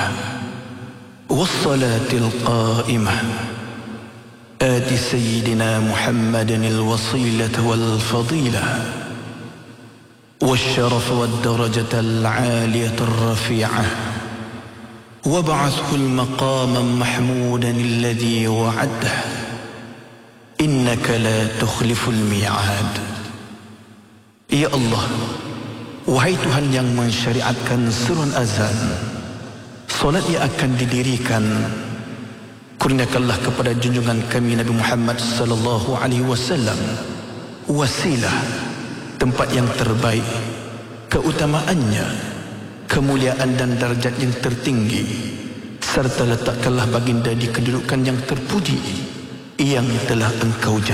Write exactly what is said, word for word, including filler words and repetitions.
والصلاة القائمة آت سيدنا محمدا الوصيلة والفضيلة والشرف والدرجة العالية الرفيعة وابعثه المقام محمودا الذي وعده إنك لا تخلف الميعاد. Ya Allah, wahai Tuhan yang mensyariatkan seruan azan, solat yang akan didirikan, kurniakanlah kepada junjungan kami Nabi Muhammad sallallahu alaihi wasallam wasilah, tempat yang terbaik, keutamaannya, kemuliaan dan darjat yang tertinggi, serta letakkanlah baginda di kedudukan yang terpuji yang telah engkau janjikan.